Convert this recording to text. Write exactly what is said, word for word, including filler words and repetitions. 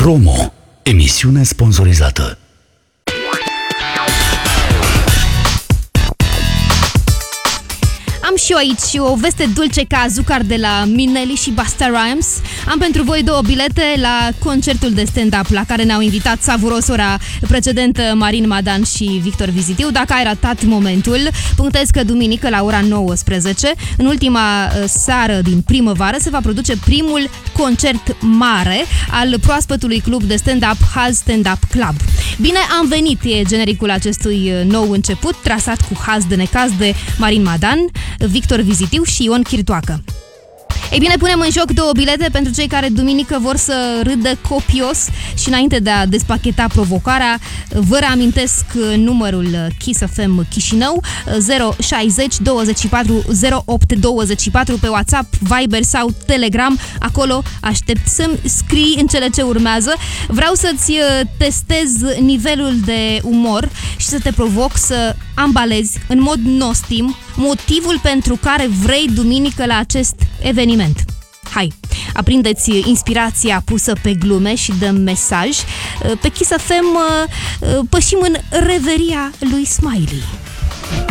Promo. Emisiune sponsorizată. Am și eu aici o veste dulce ca Azucar de la Minelli și Busta Rhymes. Am pentru voi două bilete la concertul de stand-up la care ne-au invitat savuros ora precedentă Marin Madan și Victor Vizitiu. Dacă ai ratat momentul, punctez că duminică la ora nouăsprezece, în ultima seară din primăvară, se va produce primul concert mare al proaspătului club de stand-up Haz Stand-up Club. Bine am venit, e genericul acestui nou început, trasat cu haz de necaz de Marin Madan, Victor Vizitiu și Ion Chirtoacă. Ei bine, punem în joc două bilete pentru cei care duminică vor să râdă copios și înainte de a despacheta provocarea, vă reamintesc numărul Kiss F M Chișinău zero șaizeci douăzeci și patru zero opt douăzeci și patru pe WhatsApp, Viber sau Telegram. Acolo aștept să-mi scrii în cele ce urmează. Vreau să-ți testez nivelul de umor și să te provoc să ambalezi în mod nostim motivul pentru care vrei duminică la acest eveniment. Hai, aprindeți inspirația pusă pe glume și dăm mesaj. Pe Kiss F M pășim în reveria lui Smiley.